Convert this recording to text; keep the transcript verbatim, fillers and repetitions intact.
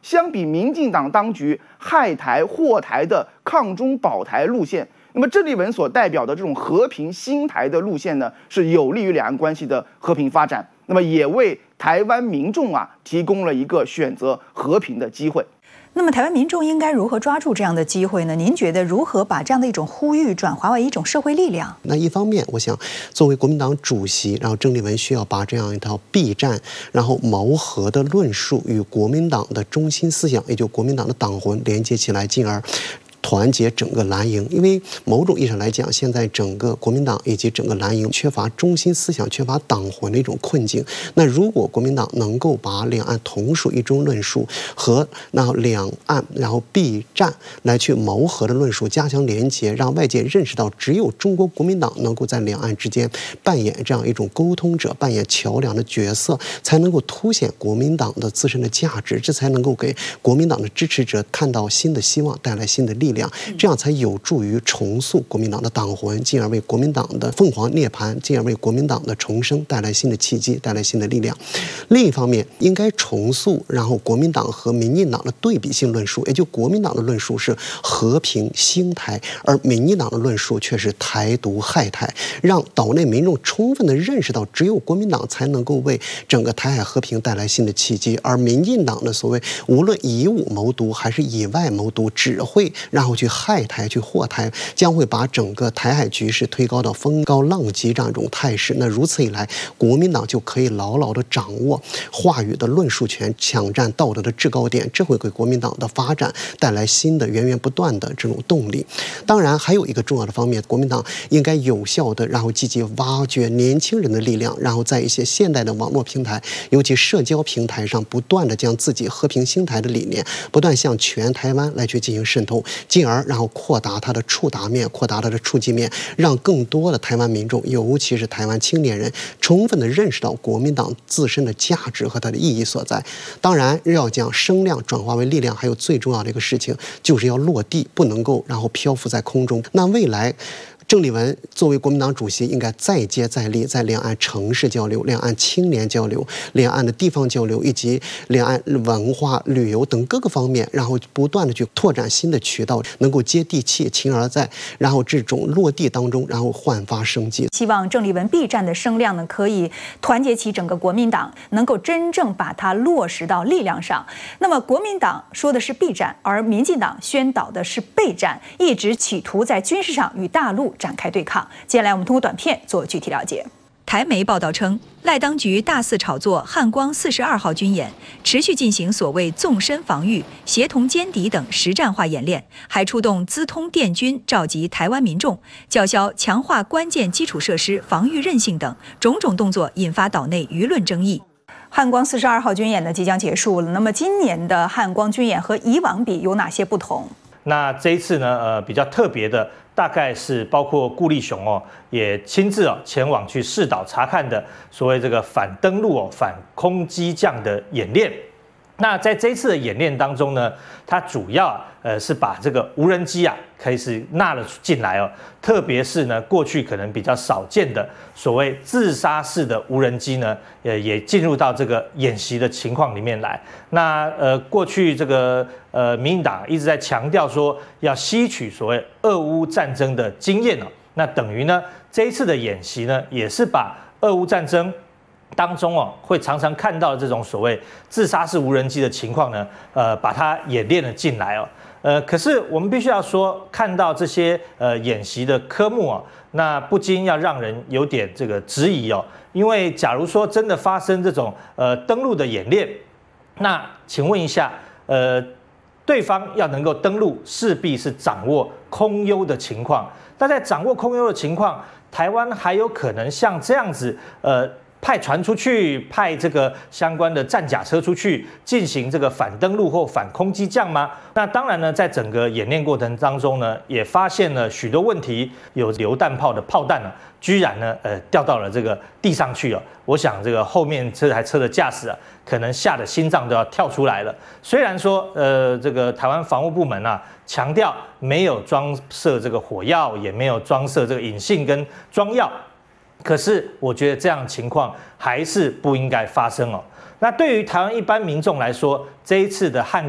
相比民进党当局害台祸台的抗中保台路线，那么郑丽文所代表的这种和平兴台的路线呢，是有利于两岸关系的和平发展，那么也为台湾民众啊提供了一个选择和平的机会。 那么台湾民众应该如何抓住这样的机会呢？您觉得如何把这样的一种呼吁转化为一种社会力量？ 那一方面，我想作为国民党主席，然后郑丽文需要把这样一套避战，然后谋和的论述与国民党的中心思想，也就国民党的党魂连接起来，进而团结整个蓝营。因为某种意义上来讲，现在整个国民党以及整个蓝营缺乏中心思想、缺乏党魂的一种困境。那如果国民党能够把两岸同属一中论述和那两岸然后避战来去谋和的论述加强连结，让外界认识到只有中国国民党能够在两岸之间扮演这样一种沟通者、扮演桥梁的角色，才能够凸显国民党的自身的价值，这才能够给国民党的支持者看到新的希望，带来新的力量。这样才有助于重塑国民党的党魂，进而为国民党的凤凰涅槃，进而为国民党的重生带来新的契机，带来新的力量。另一方面，应该重塑然后国民党和民进党的对比性论述，也就国民党的论述是和平兴台，而民进党的论述却是台独害台，让岛内民众充分的认识到，只有国民党才能够为整个台海和平带来新的契机，而民进党的所谓无论以武谋独还是以外谋独，只会然后去害台、去祸台，将会把整个台海局势推高到风高浪急这样一种态势。那如此一来，国民党就可以牢牢地掌握话语的论述权，抢占道德的制高点，这会给国民党的发展带来新的源源不断的这种动力。当然，还有一个重要的方面，国民党应该有效的，然后积极挖掘年轻人的力量，然后在一些现代的网络平台，尤其社交平台上，不断的将自己和平兴台的理念，不断向全台湾来去进行渗透。进而然后扩大它的触达面，扩大它的触及面，让更多的台湾民众，尤其是台湾青年人，充分的认识到国民党自身的价值和它的意义所在。当然，要将声量转化为力量，还有最重要的一个事情，就是要落地，不能够然后漂浮在空中。那未来，郑丽文作为国民党主席，应该再接再厉，在两岸城市交流、两岸青年交流、两岸的地方交流，以及两岸文化、旅游等各个方面，然后不断的去拓展新的渠道，能够接地气，进而在然后这种落地当中，然后焕发生机。 希望郑丽文避战的声量呢，可以团结起整个国民党，能够真正把它落实到力量上。那么，国民党说的是避战，而民进党宣导的是备战，一直企图在军事上与大陆展开对抗。接下来我们通过短片做具体了解。台媒报道称，赖当局大肆炒作汉光四十二号军演，持续进行所谓纵深防御、协同歼敌等实战化演练，还出动资通电军召集台湾民众，叫嚣强化关键基础设施防御韧性等种种动作，引发岛内舆论争议。汉光四十二号军演呢即将结束了，那么今年的汉光军演和以往比有哪些不同？ 那这一次呢，呃，比较特别的，大概是包括顾立雄哦，也亲自哦前往去视岛查看的所谓这个反登陆哦、反空机降的演练。那在这一次的演练当中呢，它主要呃是把这个无人机啊开始纳了进来哦，特别是呢过去可能比较少见的所谓自杀式的无人机呢，呃也进入到这个演习的情况里面来。那呃过去这个呃民进党一直在强调说要吸取所谓俄乌战争的经验哦，那等于呢这一次的演习呢也是把俄乌战争当中哦，会常常看到这种所谓自杀式无人机的情况呢，呃，把它演练了进来哦，呃，可是我们必须要说，看到这些呃演习的科目哦，那不禁要让人有点这个质疑哦，因为假如说真的发生这种呃登陆的演练，那请问一下，呃，对方要能够登陆，势必是掌握空优的情况，那在掌握空优的情况，台湾还有可能像这样子，呃。派船出去，派这个相关的战甲车出去进行这个反登陆或反空机降吗？那当然呢，在整个演练过程当中呢，也发现了许多问题，有榴弹炮的炮弹呢，居然呢，呃，掉到了这个地上去哦。我想这个后面这台车的驾驶啊，可能吓得心脏都要跳出来了。虽然说，呃，这个台湾防务部门啊，强调没有装设这个火药，也没有装设这个引信跟装药。可是，我觉得这样的情况还是不应该发生哦。那对于台湾一般民众来说，这一次的汉